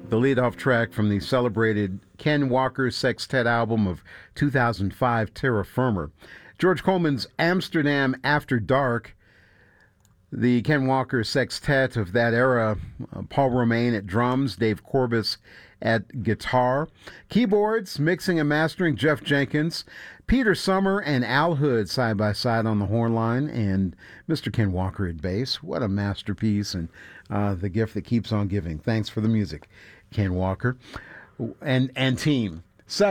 the leadoff track from the celebrated Ken Walker Sextet album of 2005, Terra Firma. George Coleman's Amsterdam After Dark, the Ken Walker Sextet of that era, Paul Romaine at drums, Dave Corbis at guitar. Keyboards, mixing and mastering, Jeff Jenkins. Peter Summer and Al Hood side by side on the horn line, and Mr. Ken Walker at bass. What a masterpiece, and the gift that keeps on giving. Thanks for the music, Ken Walker. And team.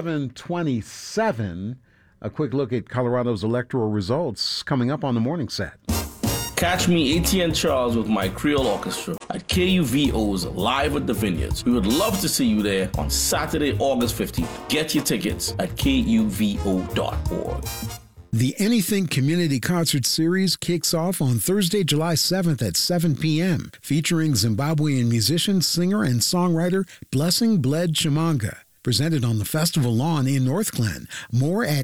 727. A quick look at Colorado's electoral results coming up on the morning set. Catch me, ATN Charles, with my Creole Orchestra at KUVO's Live at the Vineyards. We would love to see you there on Saturday, August 15th. Get your tickets at kuvo.org. The Anything Community Concert Series kicks off on Thursday, July 7th at 7 p.m., featuring Zimbabwean musician, singer, and songwriter Blessing Bled Chimanga. Presented on the festival lawn in North Glen. More at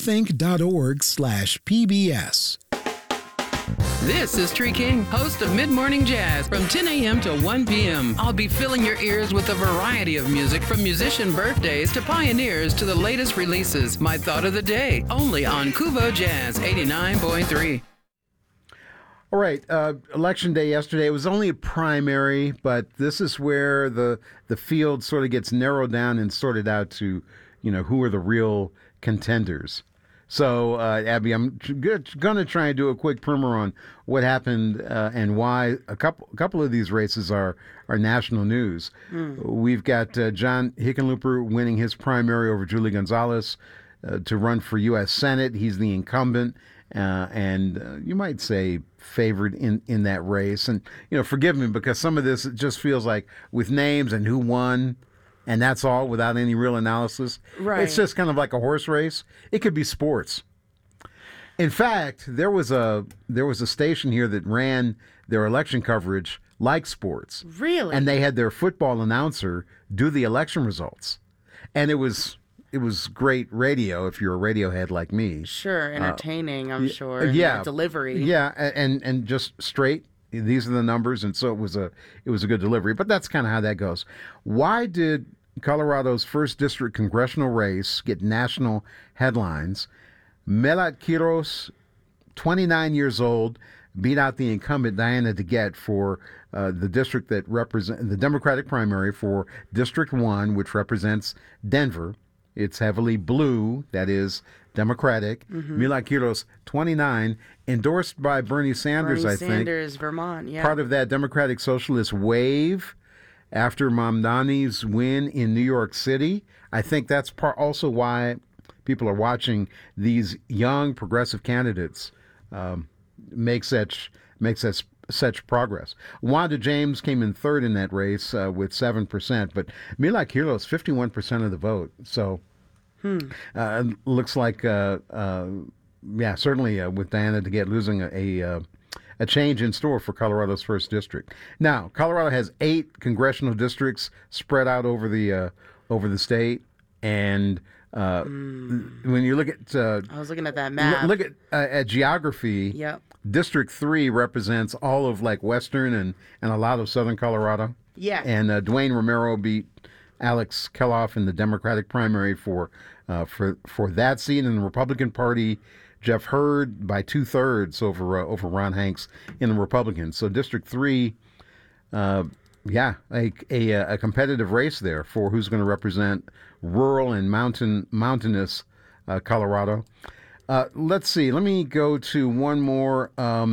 anythink.org/PBS. This is Tree King, host of Mid Morning Jazz from 10 a.m. to 1 p.m. I'll be filling your ears with a variety of music from musician birthdays to pioneers to the latest releases. My thought of the day, only on Kuvo Jazz 89.3. All right, Election Day yesterday, it was only a primary, but this is where the field sort of gets narrowed down and sorted out to, who are the real contenders. So, Abby, I'm going to try and do a quick primer on what happened and why a couple of these races are national news. We've got John Hickenlooper winning his primary over Julie Gonzalez to run for U.S. Senate. He's the incumbent. And you might say favored in that race. And, forgive me, because some of this, it just feels like with names and who won, and that's all without any real analysis. Right. It's just kind of like a horse race. It could be sports. In fact, there was a station here that ran their election coverage like sports. Really? And they had their football announcer do the election results. And it was great radio if you're a radio head like me. Sure, entertaining, I'm sure. And Yeah. delivery. Yeah, and just straight. These are the numbers, and so it was a good delivery. But that's kind of how that goes. Why did Colorado's first district congressional race get national headlines? Melat Quiros, 29 years old, beat out the incumbent Diana DeGette for the district that represents the Democratic primary for District 1, which represents Denver. It's heavily blue, that is Democratic. Melat Quiros, 29, endorsed by Bernie Sanders, I think. Bernie Sanders, Vermont, yeah. Part of that Democratic Socialist wave after Mamdani's win in New York City. I think that's also why people are watching these young progressive candidates make such progress. Wanda James came in third in that race with 7%, but Melat Quiros, 51% of the vote. So looks like, certainly with Diana DeGette losing a change in store for Colorado's first district. Now, Colorado has 8 congressional districts spread out over the state, and when you look at I was looking at that map. Look at geography. Yep. District 3 represents all of like western and a lot of southern Colorado. Yeah. And Dwayne Romero beat Alex Keloff in the Democratic primary for that seat. In the Republican Party, Jeff Hurd by 2/3 over Ron Hanks in the Republicans. So District 3, a competitive race there for who's going to represent rural and mountainous Colorado. Let's see. Let me go to one more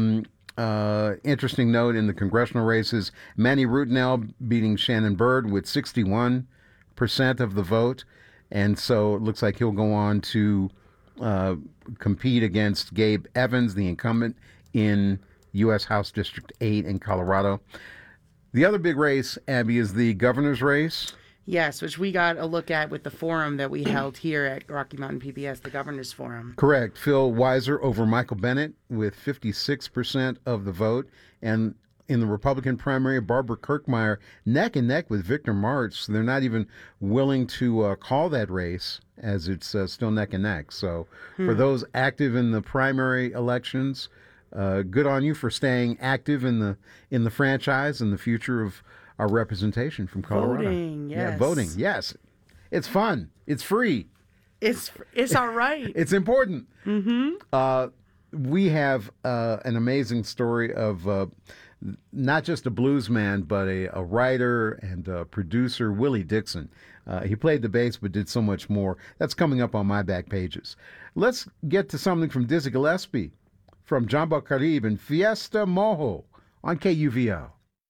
interesting note in the congressional races. Manny Rutinel beating Shannon Byrd with 61% of the vote. And so it looks like he'll go on to compete against Gabe Evans, the incumbent in U.S. House District 8 in Colorado. The other big race, Abby, is the governor's race. Yes, which we got a look at with the forum that we held here at Rocky Mountain PBS, the Governor's Forum. Correct. Phil Weiser over Michael Bennett with 56% of the vote. And in the Republican primary, Barbara Kirkmeyer neck and neck with Victor March. They're not even willing to call that race as it's still neck and neck. So for those active in the primary elections, good on you for staying active in the franchise and the future our representation from Colorado. Voting, Yeah, yes. voting. Yes, it's fun. It's free. It's all right. It's important. We have an amazing story of not just a blues man, but a writer and a producer, Willie Dixon. He played the bass, but did so much more. That's coming up on my back pages. Let's get to something from Dizzy Gillespie, from Jambo Caribe and Fiesta Mojo on KUVO.